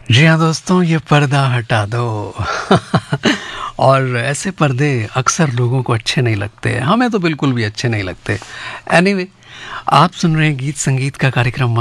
जी हाँ दोस्तों, ये पर्दा हटा दो। और ऐसे पर्दे अक्सर लोगों को अच्छे नहीं लगते, हमें तो बिल्कुल भी अच्छे नहीं लगते। एनीवे, आप सुन रहे हैं गीत संगीत का कार्यक्रम